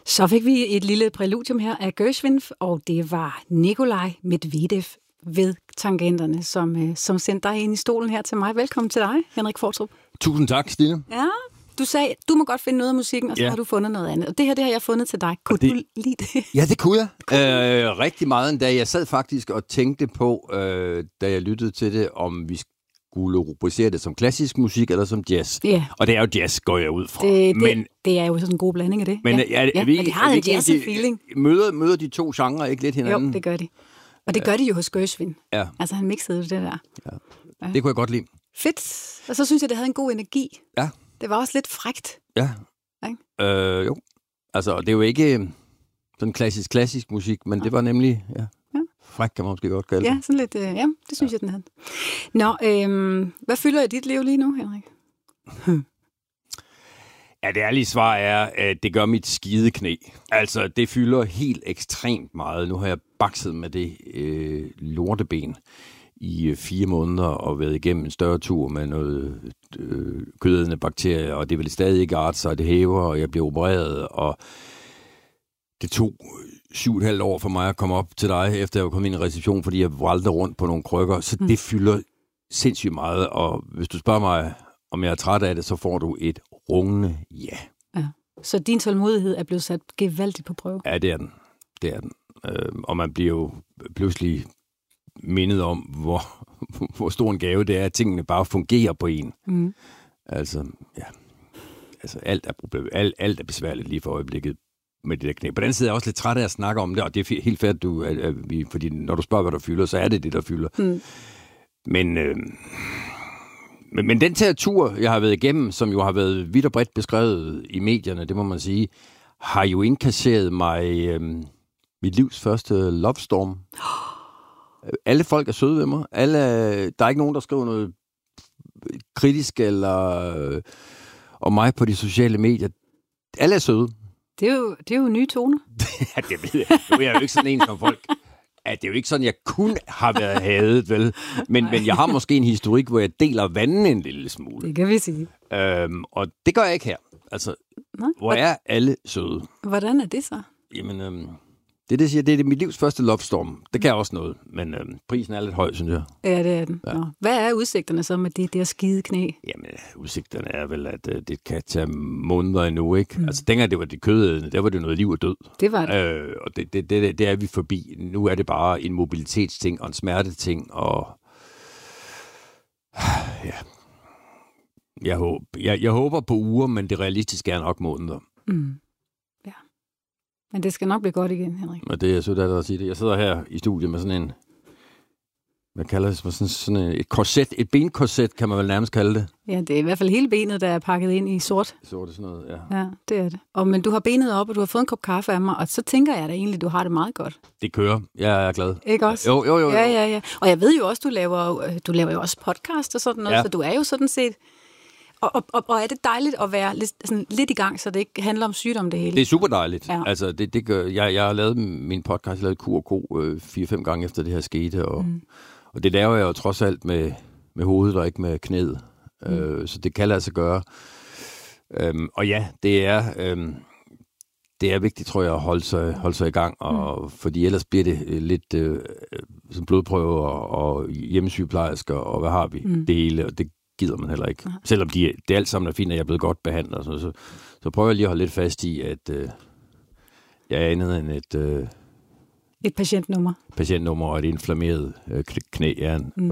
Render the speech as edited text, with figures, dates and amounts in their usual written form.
Så fik vi et lille præludium her af Gershwin, og det var Nikolaj Medvedev ved Tangenterne, som sendte dig ind i stolen her til mig. Velkommen til dig, Henrik Qvortrup. Tusind tak, Stine. Ja, du sagde, du må godt finde noget af musikken, og så har du fundet noget andet. Og det her har jeg fundet til dig. Kunne du lide det? Ja, det kunne jeg. Rigtig meget endda. Jeg sad faktisk og tænkte på, da jeg lyttede til det, om vi skulle rubricere det som klassisk musik eller som jazz. Yeah. Og det er jo jazz, går jeg ud fra. Det er jo sådan en god blanding af det. Men, men de har en jazz-feeling. Møder de to genrer ikke lidt hinanden? Jo, det gør de. Og det gør de jo hos Gershwin. Ja. Altså, han mixede det der. Ja. Det kunne jeg godt lide. Fedt. Og så synes jeg, det havde en god energi. Ja. Det var også lidt frækt. Ja. Jo. Altså, det er jo ikke sådan klassisk musik, men det var nemlig... Ja. Fræk kan man måske godt kalde det. Ja, sådan lidt, det synes jeg, den havde. Nå, hvad fylder i dit liv lige nu, Henrik? Ja, det ærlige svar er, at det gør mit skide knæ. Altså, det fylder helt ekstremt meget. Nu har jeg bakset med det lorteben i 4 måneder og været igennem en større tur med noget kødædende bakterier, og det vil stadig ikke arte sig, det hæver, og jeg bliver opereret, og det tog 7,5 år for mig at komme op til dig, efter jeg var kommet ind i reception, fordi jeg vraltede rundt på nogle krykker, så det fylder sindssygt meget, og hvis du spørger mig, om jeg er træt af det, så får du et rungende ja. Så din tålmodighed er blevet sat gevaldigt på prøve? Ja, det er den. Og man bliver jo pludselig mindet om, hvor stor en gave det er, at tingene bare fungerer på en. Mm. Altså alt er besværligt lige for øjeblikket med det der knæ. På den side er jeg også lidt træt af at snakke om det, og det er helt fair, fordi når du spørger, hvad der fylder, så er det, der fylder. Mm. Men den her tur, jeg har været igennem, som jo har været vidt og bredt beskrevet i medierne, det må man sige, har jo indkasseret mig mit livs første love storm. Alle folk er søde ved mig. Der er ikke nogen, der skriver noget kritisk eller om mig på de sociale medier. Alle er søde. Det er jo nye toner. Ja, det ved jeg. Nu er jeg jo ikke sådan en som folk. At det er jo ikke sådan, jeg kun har været hadet, vel? Men jeg har måske en historik, hvor jeg deler vandene en lille smule. Det kan vi sige. Og det gør jeg ikke her. Altså, hvor er alle søde. Hvordan er det så? Jamen, det siger, det er mit livs første love storm. Det kan også noget, men prisen er lidt høj, synes jeg. Ja, det er den. Ja. Hvad er udsigterne så med det der skide knæ? Jamen, udsigterne er vel, at det kan tage måneder endnu, ikke? Altså, dengang det var det kødædende, der var det noget liv og død. Det var det. Og det er vi forbi. Nu er det bare en mobilitetsting og en smerteting, og ja. Jeg håber på uger, men det realistiske er nok måneder. Mm. Men det skal nok blive godt igen, Henrik. Og det er sødt at sige det. Jeg sidder her i studiet med sådan en, hvad kalder det, sådan et korset, et benkorset, kan man vel nærmest kalde det. Ja, det er i hvert fald hele benet, der er pakket ind i sort. Sort er sådan noget, ja. Ja, det er det. Men du har benet op, og du har fået en kop kaffe af mig, og så tænker jeg da egentlig, du har det meget godt. Det kører. Jeg er glad. Ikke også? Jo. Ja. Og jeg ved jo også, du laver jo også podcast og sådan noget, så du er jo sådan set... Og er det dejligt at være lidt i gang, så det ikke handler om sygdom det hele? Det er super dejligt. Ja. Altså, det gør, jeg har lavet min podcast, jeg lavede Q&K 4-5 gange efter det her skete, og det laver jeg jo trods alt med hovedet og ikke med knæet. Så det kan lade sig gøre. Og ja, det er vigtigt, tror jeg, at holde sig i gang, og fordi ellers bliver det lidt som blodprøver og hjemmesygeplejersker, og hvad har vi? Det hele, og det gider man heller ikke. Selvom det alt sammen er fint, at jeg er blevet godt behandlet. Så prøver jeg lige at holde lidt fast i, at jeg er andet end et patientnummer. Patientnummer og et inflammeret knæ er